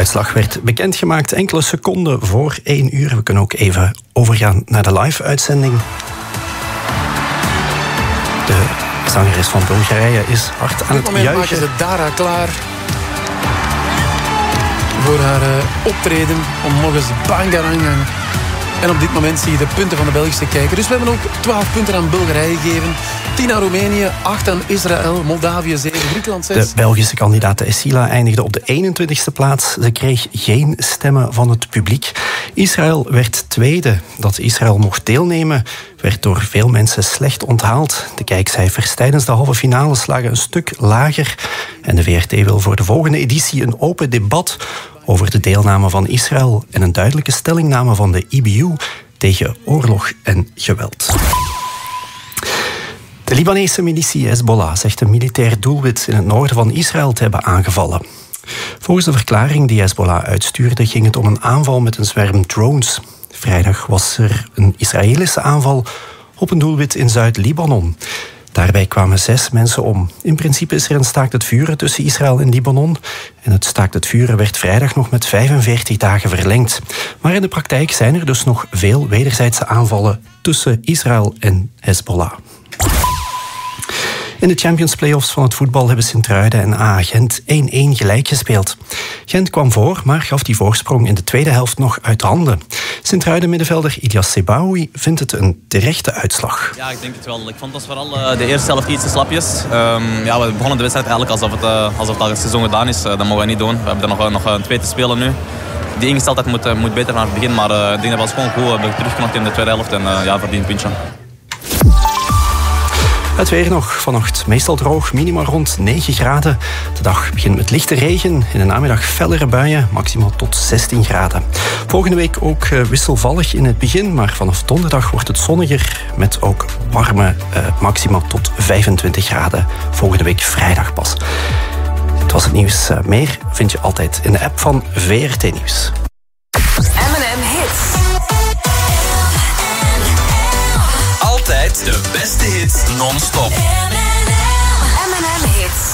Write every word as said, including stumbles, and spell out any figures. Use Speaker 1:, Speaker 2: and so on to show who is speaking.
Speaker 1: uitslag werd bekendgemaakt enkele seconden voor één uur. We kunnen ook even overgaan naar de live-uitzending. De zangeres van Bulgarije is hard aan het juichen. Op dit moment maken
Speaker 2: ze Dara klaar voor haar uh, optreden om nog eens bangarang. En op dit moment zie je de punten van de Belgische kijker. Dus we hebben ook twaalf punten aan Bulgarije gegeven. tien aan Roemenië, acht aan Israël, Moldavië zeven, Griekenland zes.
Speaker 1: De Belgische kandidaat Essila eindigde op de eenentwintigste plaats. Ze kreeg geen stemmen van het publiek. Israël werd tweede. Dat Israël mocht deelnemen werd door veel mensen slecht onthaald. De kijkcijfers tijdens de halve finales lagen een stuk lager. En de V R T wil voor de volgende editie een open debat over de deelname van Israël en een duidelijke stellingname van de I B U tegen oorlog en geweld. De Libanese militie Hezbollah zegt een militair doelwit in het noorden van Israël te hebben aangevallen. Volgens de verklaring die Hezbollah uitstuurde ging het om een aanval met een zwerm drones. Vrijdag was er een Israëlische aanval op een doelwit in Zuid-Libanon. Daarbij kwamen zes mensen om. In principe is er een staakt het vuren tussen Israël en Libanon. En het staakt het vuren werd vrijdag nog met vijfenveertig dagen verlengd. Maar in de praktijk zijn er dus nog veel wederzijdse aanvallen tussen Israël en Hezbollah. In de Champions Playoffs van het voetbal hebben Sint-Truiden en A A Gent één-één gelijk gespeeld. Gent kwam voor, maar gaf die voorsprong in de tweede helft nog uit handen. Sint-Truiden-middenvelder Ilyas Sebaoui vindt het een terechte uitslag.
Speaker 3: Ja, ik denk het wel. Ik vond het vooral de eerste helft iets te slapjes. Um, ja, we begonnen de wedstrijd eigenlijk alsof het, uh, alsof het al het seizoen gedaan is. Uh, dat mogen we niet doen. We hebben er nog, nog een twee te spelen nu. Die ingesteldheid moet, uh, moet beter naar het begin, maar uh, ik denk dat we ons gewoon goed hebben terugknokt in de tweede helft en uh, ja, verdient puntje.
Speaker 1: Het weer nog. Vannacht meestal droog, minima rond negen graden. De dag begint met lichte regen. In de namiddag fellere buien, maximaal tot zestien graden. Volgende week ook wisselvallig in het begin, maar vanaf donderdag wordt het zonniger met ook warme, eh, maximaal tot vijfentwintig graden. Volgende week vrijdag pas. Het was het nieuws. Meer vind je altijd in de app van V R T Nieuws.
Speaker 4: M en M Hits.
Speaker 5: Altijd de beste hits non-stop.
Speaker 4: M en M Hits.